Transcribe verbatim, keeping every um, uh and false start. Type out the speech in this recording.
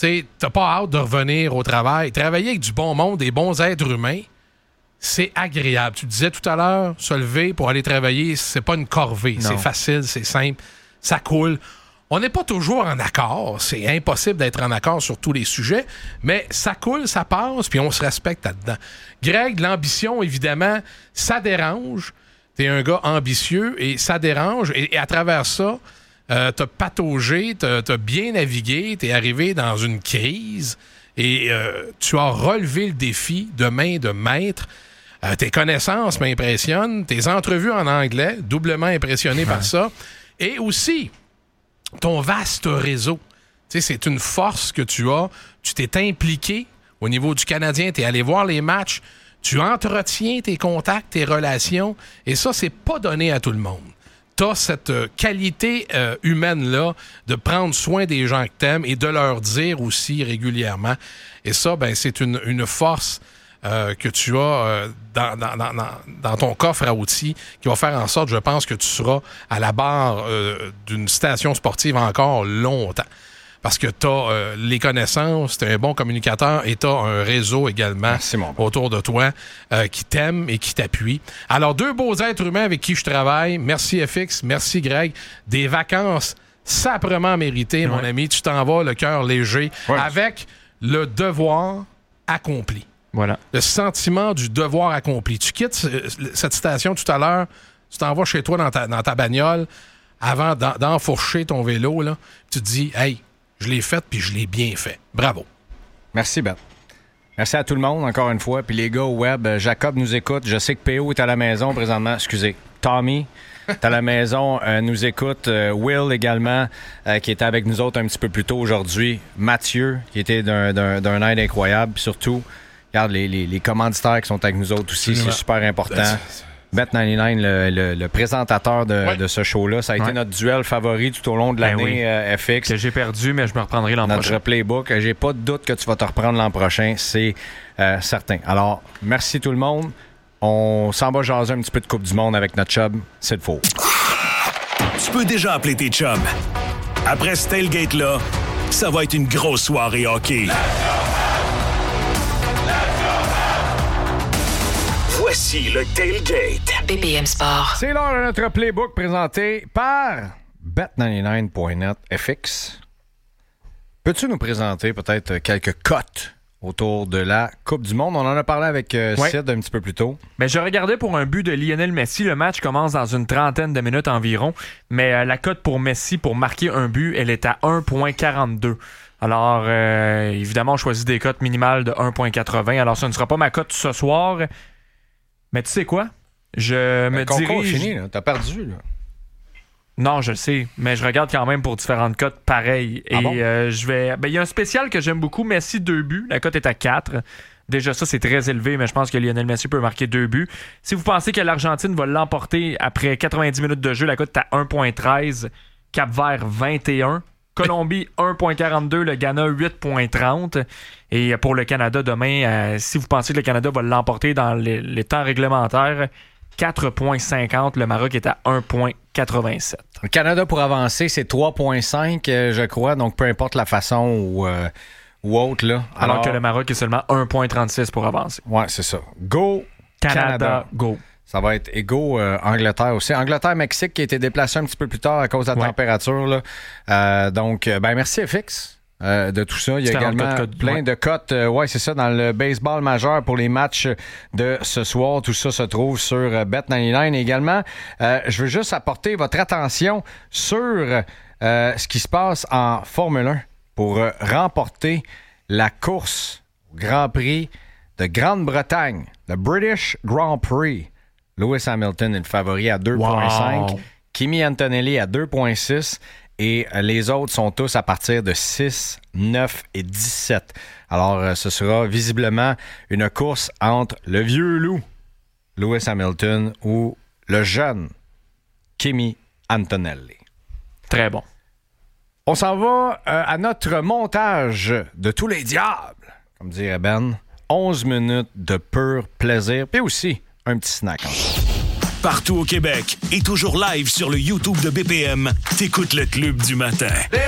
tu n'as pas hâte de revenir au travail. Travailler avec du bon monde, des bons êtres humains, c'est agréable. Tu disais tout à l'heure, se lever pour aller travailler, c'est pas une corvée. Non. C'est facile, c'est simple, ça coule. On n'est pas toujours en accord. C'est impossible d'être en accord sur tous les sujets, mais ça coule, ça passe, puis on se respecte là-dedans. Greg, l'ambition, évidemment, ça dérange. T'es un gars ambitieux et ça dérange. Et, et à travers ça, euh, t'as pataugé, t'as, t'as bien navigué, t'es arrivé dans une crise et euh, tu as relevé le défi de main de maître. Euh, tes connaissances m'impressionnent, tes entrevues en anglais, doublement impressionné ouais. par ça. Et aussi, ton vaste réseau. Tu sais, c'est une force que tu as. Tu t'es impliqué au niveau du Canadien, t'es allé voir les matchs. Tu entretiens tes contacts, tes relations, et ça, c'est pas donné à tout le monde. T'as cette euh, qualité euh, humaine-là de prendre soin des gens que t'aimes et de leur dire aussi régulièrement. Et ça, ben, c'est une, une force euh, que tu as euh, dans, dans, dans, dans ton coffre à outils qui va faire en sorte, je pense, que tu seras à la barre euh, d'une station sportive encore longtemps. Parce que tu as euh, les connaissances, tu es un bon communicateur et tu as un réseau également Merci, autour de toi euh, qui t'aime et qui t'appuie. Alors, deux beaux êtres humains avec qui je travaille. Merci F X, merci Greg. Des vacances saprement méritées, ouais. mon ami. Tu t'en vas le cœur léger ouais. avec le devoir accompli. Voilà. Le sentiment du devoir accompli. Tu quittes cette station tout à l'heure, tu t'en vas chez toi dans ta, dans ta bagnole avant d'en, d'enfourcher ton vélo. Là, tu te dis, hey, je l'ai fait, puis je l'ai bien fait. Bravo. Merci, Ben. Merci à tout le monde, encore une fois. Puis les gars au web, Jacob nous écoute. Je sais que P O est à la maison présentement. Excusez. Tommy est à la maison, euh, nous écoute. Euh, Will également, euh, qui était avec nous autres un petit peu plus tôt aujourd'hui. Mathieu, qui était d'un, d'un, d'un aide incroyable. Puis surtout, regarde, les, les, les commanditaires qui sont avec nous autres aussi. C'est super important. Bet quatre-vingt-dix-neuf, le, le, le présentateur de, ouais. de ce show-là. Ça a été ouais. notre duel favori tout au long de l'année, ben oui. euh, F X. Que j'ai perdu, mais je me reprendrai l'an notre prochain. Notre playbook. J'ai pas de doute que tu vas te reprendre l'an prochain. C'est euh, certain. Alors, merci tout le monde. On s'en va jaser un petit peu de Coupe du Monde avec notre chum. C'est le faux. Tu peux déjà appeler tes chums. Après ce tailgate-là, ça va être une grosse soirée hockey. Voici le Tailgate. B P M Sport. C'est l'heure de notre playbook présenté par Bet quatre-vingt-dix-neuf point net F X. Peux-tu nous présenter peut-être quelques cotes autour de la Coupe du Monde? On en a parlé avec euh, ouais. Sid un petit peu plus tôt. Mais je regardais pour un but de Lionel Messi. Le match commence dans une trentaine de minutes environ. Mais euh, la cote pour Messi pour marquer un but, elle est à un virgule quarante-deux. Alors, euh, évidemment, on choisit des cotes minimales de un virgule quatre-vingts. Alors, ce ne sera pas ma cote ce soir. Mais tu sais quoi? Je me dirige... Le concours est fini, là. T'as perdu, là. Non, je le sais, mais je regarde quand même pour différentes cotes pareilles. Et ah bon? euh, je vais... Ben, il y a un spécial que j'aime beaucoup, Messi deux buts. La cote est à quatre. Déjà, ça, c'est très élevé, mais je pense que Lionel Messi peut marquer deux buts. Si vous pensez que l'Argentine va l'emporter après quatre-vingt-dix minutes de jeu, la cote est à un virgule treize. Cap-Vert, vingt et un. Colombie, un virgule quarante-deux. Le Ghana, huit virgule trente. Et pour le Canada, demain, euh, si vous pensez que le Canada va l'emporter dans les, les temps réglementaires, quatre virgule cinquante. Le Maroc est à un virgule quatre-vingt-sept. Le Canada, pour avancer, c'est trois virgule cinq, euh, je crois. Donc, peu importe la façon ou, euh, ou autre. Là. Alors, Alors que le Maroc est seulement un virgule trente-six pour avancer. Ouais, c'est ça. Go Canada. Canada. Go. Ça va être égaux euh, Angleterre aussi. Angleterre-Mexique qui a été déplacé un petit peu plus tard à cause de la ouais. température. Là. Euh, donc, ben merci F X euh, de tout ça. Il y a c'est également code, code, plein ouais. de cotes. Euh, ouais, c'est ça, dans le baseball majeur pour les matchs de ce soir. Tout ça se trouve sur euh, Bet quatre-vingt-dix-neuf. Et également, euh, je veux juste apporter votre attention sur euh, ce qui se passe en Formule un pour euh, remporter la course au Grand Prix de Grande-Bretagne, le British Grand Prix. Lewis Hamilton est le favori à deux virgule cinq. Wow. Kimi Antonelli à deux virgule six. Et les autres sont tous à partir de six, neuf et dix-sept. Alors, ce sera visiblement une course entre le vieux loup, Lewis Hamilton, ou le jeune Kimi Antonelli. Très bon. On s'en va euh, à notre montage de tous les diables, comme dirait Ben. onze minutes de pur plaisir, puis aussi un petit snack. Partout au Québec et toujours live sur le YouTube de B P M, t'écoutes le Club du matin.